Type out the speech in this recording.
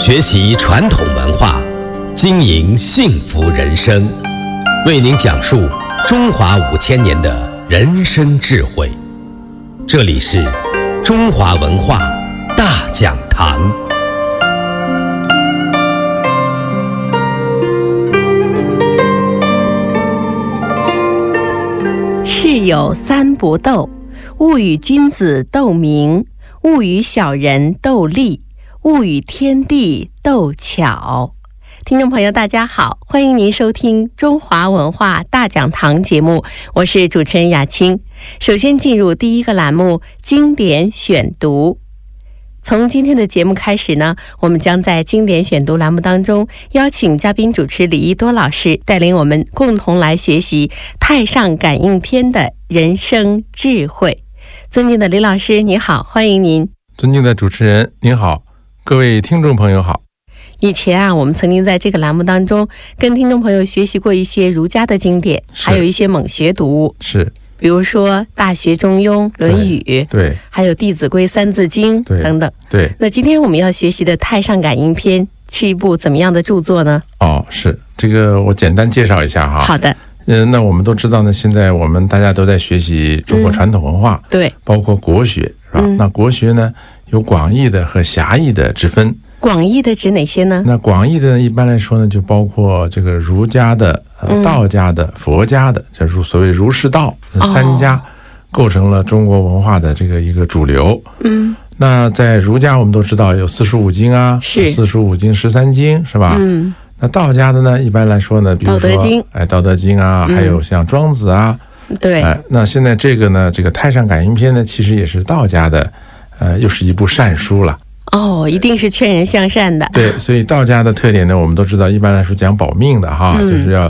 学习传统文化，经营幸福人生，为您讲述中华5000年的人生智慧。这里是中华文化大讲堂。 世有三不斗，勿与君子斗名，勿与小人斗利，勿与天地斗巧。听众朋友大家好，欢迎您收听中华文化大讲堂节目，我是主持人雅青。首先进入第一个栏目，经典选读。从今天的节目开始呢，我们将在经典选读栏目当中邀请嘉宾主持李一多老师，带领我们共同来学习太上感应篇的人生智慧。尊敬的李老师你好，欢迎您。 尊敬的主持人您好，各位听众朋友好。 以前我们曾经在这个栏目当中跟听众朋友学习过一些儒家的经典，还有一些猛学读物， 是比如说《大学》《中庸》《论语》， 对， 还有《弟子规》《三字经》等等。 对， 那今天我们要学习的《太上感应篇》是一部怎么样的著作呢？ 是这个，我简单介绍一下哈。 好的。 那我们都知道呢，现在我们大家都在学习中国传统文化， 对， 包括国学，是吧？那国学呢，有广义的和狭义的之分。 广义的指哪些呢？ 那广义的呢，一般来说呢，就包括这个儒家的、道家的、佛家的，就是所谓儒释道三家，构成了中国文化的这个一个主流。那在儒家我们都知道有45经啊，是45经、13经，是吧？那道家的呢，一般来说呢，比如说道德经啊，还有像庄子啊， 对。 那现在这个呢，这个太上感应篇呢，其实也是道家的，又是一部善书了。 一定是劝人向善的。 对，所以道家的特点呢，我们都知道，一般来说讲保命的哈，就是要